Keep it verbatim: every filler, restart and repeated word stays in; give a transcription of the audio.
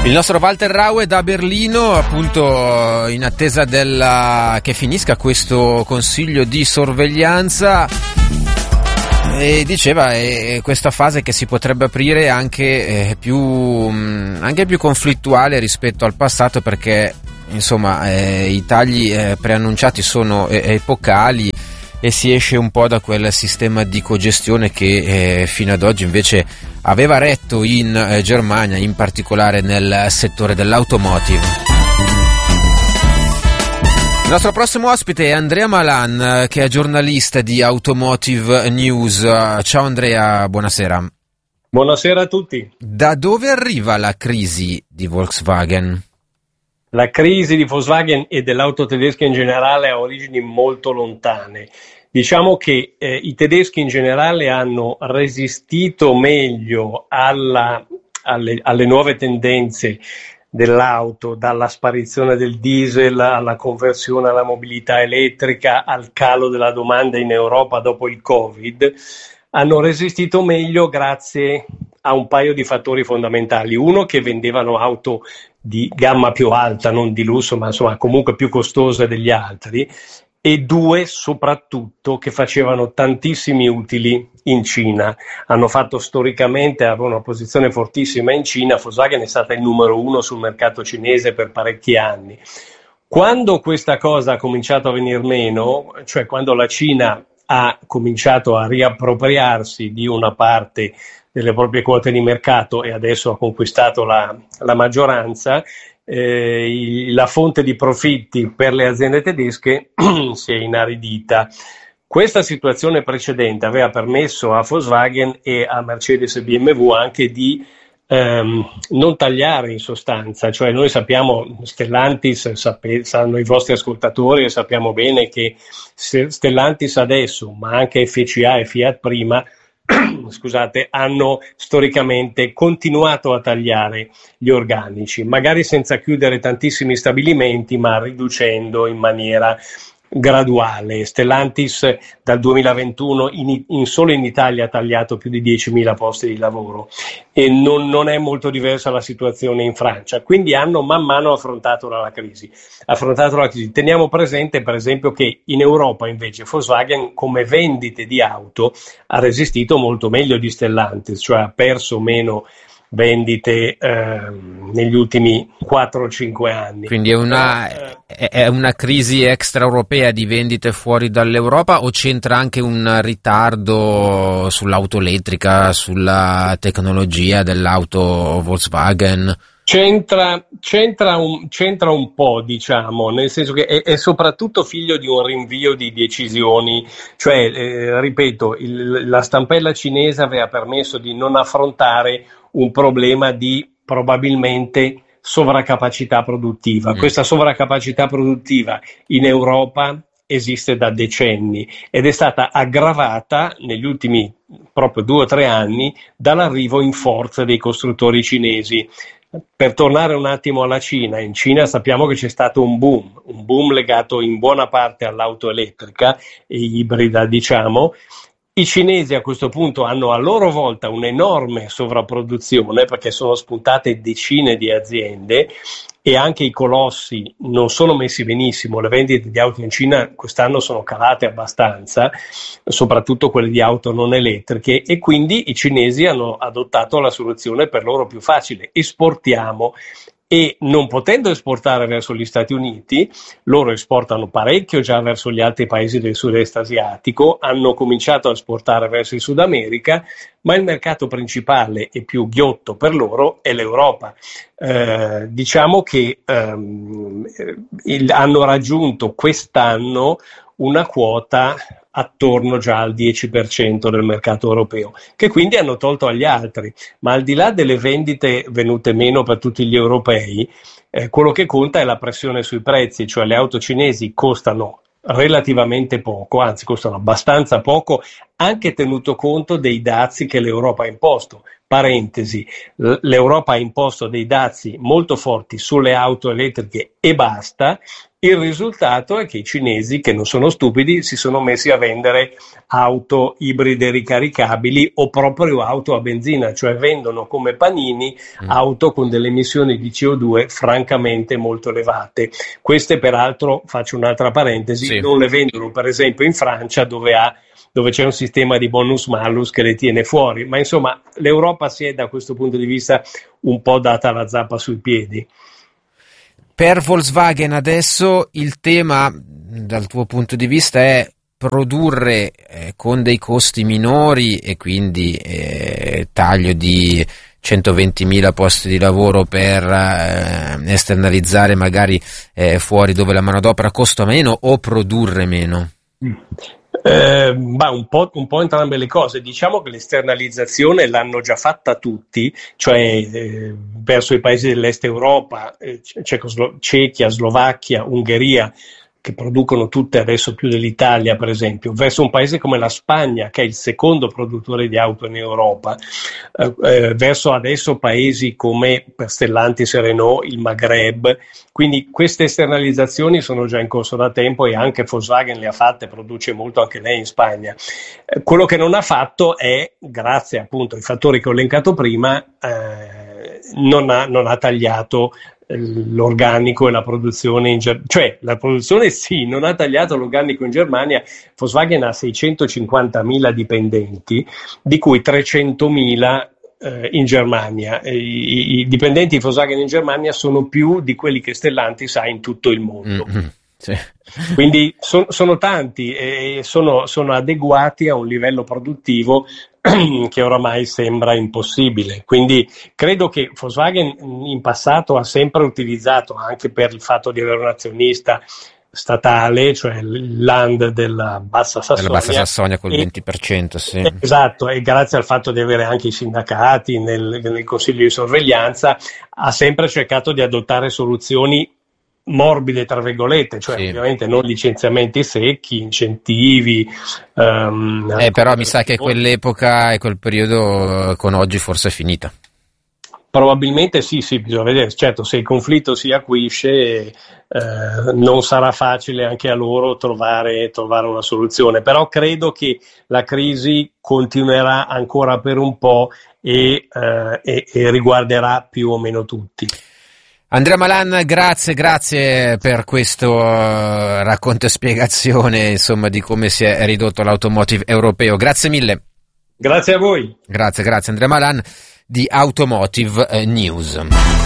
Il nostro Walter Raue da Berlino, appunto in attesa della che finisca questo consiglio di sorveglianza, e diceva è questa fase che si potrebbe aprire anche eh, più anche più conflittuale rispetto al passato, perché insomma eh, i tagli eh, preannunciati sono eh, epocali e si esce un po' da quel sistema di cogestione che eh, fino ad oggi invece aveva retto in eh, Germania, in particolare nel settore dell'automotive. Il nostro prossimo ospite è Andrea Malan, che è giornalista di Automotive News. Ciao Andrea, buonasera. Buonasera a tutti. Da dove arriva la crisi di Volkswagen? La crisi di Volkswagen e dell'auto tedesca in generale ha origini molto lontane. Diciamo che eh, i tedeschi in generale hanno resistito meglio alla, alle, alle nuove tendenze dell'auto, dalla sparizione del diesel alla conversione alla mobilità elettrica, al calo della domanda in Europa dopo il Covid. Hanno resistito meglio grazie a un paio di fattori fondamentali. Uno, che vendevano auto di gamma più alta, non di lusso, ma insomma comunque più costose degli altri. E due, soprattutto, che facevano tantissimi utili in Cina. Hanno fatto storicamente, avevano una posizione fortissima in Cina. Volkswagen è stata il numero uno sul mercato cinese per parecchi anni. Quando questa cosa ha cominciato a venir meno, cioè quando la Cina ha cominciato a riappropriarsi di una parte delle proprie quote di mercato e adesso ha conquistato la, la maggioranza, eh, il, la fonte di profitti per le aziende tedesche si è inaridita. Questa situazione precedente aveva permesso a Volkswagen e a Mercedes e B M W anche di ehm, non tagliare in sostanza, cioè noi sappiamo, Stellantis, sape, sanno i vostri ascoltatori e sappiamo bene che Stellantis adesso, ma anche F C A e Fiat prima, scusate, hanno storicamente continuato a tagliare gli organici, magari senza chiudere tantissimi stabilimenti, ma riducendo in maniera graduale. Stellantis dal duemilaventuno in, in solo in Italia ha tagliato più di diecimila posti di lavoro e non, non è molto diversa la situazione in Francia, quindi hanno man mano affrontato la, la crisi. Affrontato la crisi. Teniamo presente per esempio che in Europa invece Volkswagen come vendite di auto ha resistito molto meglio di Stellantis, cioè ha perso meno vendite eh, negli ultimi quattro o cinque anni. Quindi è una, è una crisi extraeuropea di vendite fuori dall'Europa, o c'entra anche un ritardo sull'auto elettrica, sulla tecnologia dell'auto Volkswagen? C'entra, c'entra, un, c'entra un po', diciamo, nel senso che è, è soprattutto figlio di un rinvio di decisioni, cioè, eh, ripeto, il, la stampella cinese aveva permesso di non affrontare un problema di probabilmente sovraccapacità produttiva. Mm. Questa sovraccapacità produttiva in Europa esiste da decenni ed è stata aggravata negli ultimi proprio due o tre anni dall'arrivo in forza dei costruttori cinesi. Per tornare un attimo alla Cina, in Cina sappiamo che c'è stato un boom, un boom legato in buona parte all'auto elettrica e ibrida, diciamo. I cinesi a questo punto hanno a loro volta un'enorme sovrapproduzione perché sono spuntate decine di aziende e anche i colossi non sono messi benissimo. Le vendite di auto in Cina quest'anno sono calate abbastanza, soprattutto quelle di auto non elettriche, e quindi i cinesi hanno adottato la soluzione per loro più facile: esportiamo. E non potendo esportare verso gli Stati Uniti, loro esportano parecchio già verso gli altri paesi del sud-est asiatico, hanno cominciato a esportare verso il Sud America, ma il mercato principale e più ghiotto per loro è l'Europa. Eh, diciamo che ehm, il, hanno raggiunto quest'anno una quota attorno già al dieci per cento del mercato europeo, che quindi hanno tolto agli altri. Ma al di là delle vendite venute meno per tutti gli europei, eh, quello che conta è la pressione sui prezzi, cioè le auto cinesi costano relativamente poco, anzi costano abbastanza poco, anche tenuto conto dei dazi che l'Europa ha imposto. Parentesi, l'Europa ha imposto dei dazi molto forti sulle auto elettriche e basta. Il risultato è che i cinesi, che non sono stupidi, si sono messi a vendere auto ibride ricaricabili o proprio auto a benzina, cioè vendono come panini auto con delle emissioni di C O due francamente molto elevate. Queste peraltro, faccio un'altra parentesi, sì. non le vendono per esempio in Francia, dove ha dove c'è un sistema di bonus-malus che le tiene fuori, ma insomma l'Europa si è da questo punto di vista un po' data la zappa sui piedi. Per Volkswagen adesso il tema dal tuo punto di vista è produrre eh, con dei costi minori e quindi eh, taglio di centoventimila posti di lavoro per eh, esternalizzare magari eh, fuori dove la manodopera costa meno, o produrre meno? Mm. Eh, ma un po', un po' entrambe le cose. Diciamo che l'esternalizzazione l'hanno già fatta tutti, cioè eh, verso i paesi dell'est Europa, eh, Cecoslo- Cechia, Slovacchia, Ungheria, che producono tutte adesso più dell'Italia per esempio, verso un paese come la Spagna, che è il secondo produttore di auto in Europa, eh, eh, verso adesso paesi come per Stellantis e Renault, il Maghreb. Quindi queste esternalizzazioni sono già in corso da tempo e anche Volkswagen le ha fatte, produce molto anche lei in Spagna. Eh, quello che non ha fatto è, grazie appunto ai fattori che ho elencato prima, eh, non ha, non ha tagliato l'organico e la produzione in Germania, cioè la produzione sì, non ha tagliato l'organico in Germania. Volkswagen ha seicentocinquantamila dipendenti, di cui trecentomila eh, in Germania. I, i, i dipendenti di Volkswagen in Germania sono più di quelli che Stellantis ha in tutto il mondo. Mm-hmm. Sì. Quindi son, sono tanti e sono, sono adeguati a un livello produttivo che oramai sembra impossibile. Quindi credo che Volkswagen in passato ha sempre utilizzato, anche per il fatto di avere un azionista statale, cioè il Land della Bassa Sassonia, della Bassa Sassonia col e, venti per cento, sì. Esatto, e grazie al fatto di avere anche i sindacati nel, nel consiglio di sorveglianza, ha sempre cercato di adottare soluzioni morbide tra virgolette, cioè sì. ovviamente non licenziamenti secchi, incentivi. Um, eh, però mi sa che quell'epoca e quel periodo con oggi forse è finita. Probabilmente sì, sì, bisogna vedere. Certo, se il conflitto si acuisce, eh, non sarà facile anche a loro trovare, trovare una soluzione, però credo che la crisi continuerà ancora per un po' e, eh, e, e riguarderà più o meno tutti. Andrea Malan, grazie, grazie per questo uh, racconto e spiegazione, insomma, di come si è ridotto l'automotive europeo. Grazie mille. Grazie a voi. Grazie, grazie. Andrea Malan di Automotive News.